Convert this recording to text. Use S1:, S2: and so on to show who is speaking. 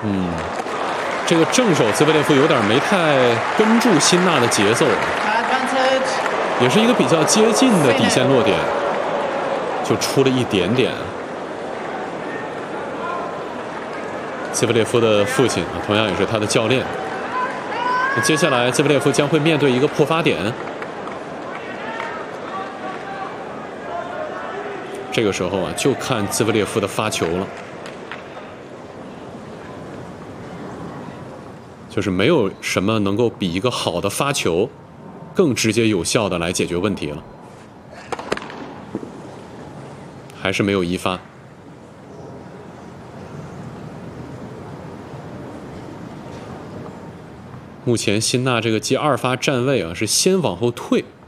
S1: 这个正手兹维列夫有点没太跟住辛纳的节奏，也是一个比较接近的底线落点，就出了一点点。兹维列夫的父亲同样也是他的教练。接下来兹维列夫将会面对一个破发点，这个时候就看兹维列夫的发球了。就是没有什么能够比一个好的发球更直接有效的来解决问题了，还是没有一发。目前辛纳这个接2发站位是先往后退，